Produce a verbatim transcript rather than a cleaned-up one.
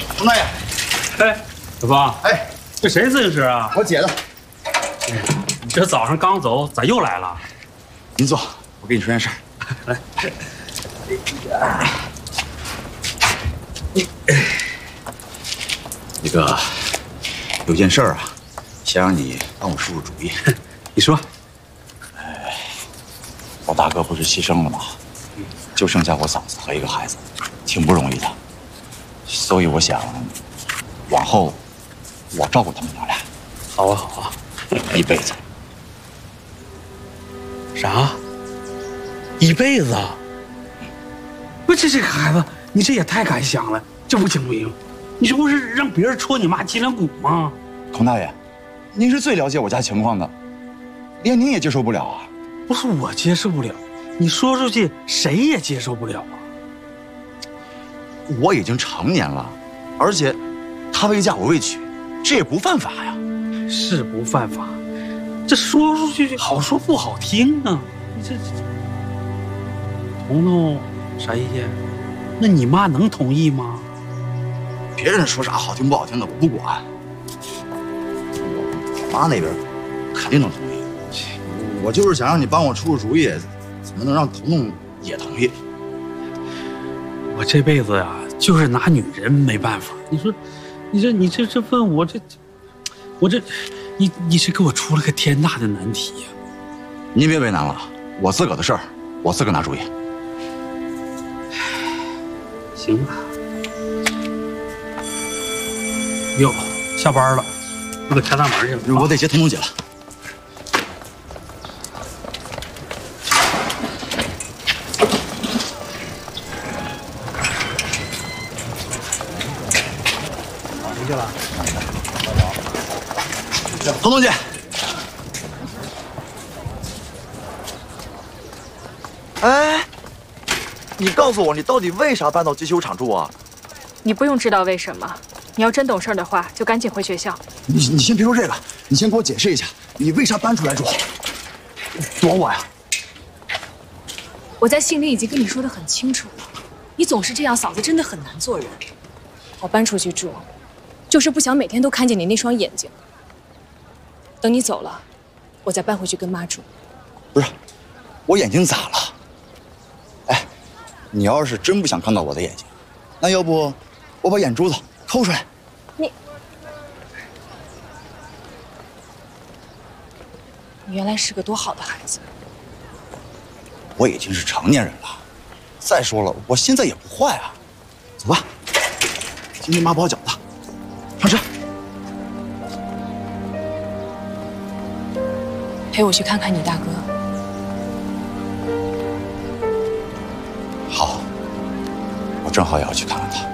佟大爷， 哎，小芳， 哎， 这谁自行车啊？ 我姐的。 哎，你这早上刚走，咋又来了？ 您坐，我跟你说件事儿。 来， 那个，有件事儿啊，想让你帮我出出主意。 你说。 哎，我大哥不是牺牲了吗？就剩下我嫂子和一个孩子，挺不容易的。所以我想，往后我照顾他们娘俩。 好啊，好啊， 一辈子。 啥？一辈子？不，这这个孩子，你这也太敢想了，这不行不行，你这不是让别人戳你妈脊梁骨吗？ 佟大爷，您是最了解我家情况的，连您也接受不了啊？ 不是我接受不了，你说出去谁也接受不了啊。 我已经成年了，而且他未嫁我未娶，这也不犯法呀。 是不犯法，这说出去好说不好听啊。你这彤彤啥意见？那你妈能同意吗？ 别人说啥好听不好听的，我不管。我妈那边肯定能同意。我就是想让你帮我出出主意，怎么能让彤彤也同意？ 我这辈子呀，就是拿女人没办法。你说，你这你这这问我这，我这，你你是给我出了个天大的难题呀！ 您别为难了，我自个儿的事儿，我自个儿拿主意。 行吧。哟，下班了，我得开大门去了。 我得接彤彤姐了。 回去了。 彤彤姐， 哎，你告诉我，你到底为啥搬到机修厂住啊？ 你不用知道为什么，你要真懂事的话，就赶紧回学校。 你你先别说这个，你先给我解释一下，你为啥搬出来住？躲我呀？ 我在信里已经跟你说的很清楚了，你总是这样，嫂子真的很难做人。我搬出去住，就是不想每天都看见你那双眼睛。等你走了，我再搬回去跟妈住。 不是，我眼睛咋了？哎，你要是真不想看到我的眼睛，那要不我把眼珠子抠出来？ 你，你原来是个多好的孩子。 我已经是成年人了，再说了，我现在也不坏啊。走吧，今天妈包饺子，上车。 陪我去看看你大哥。 好，我正好也要去看看他。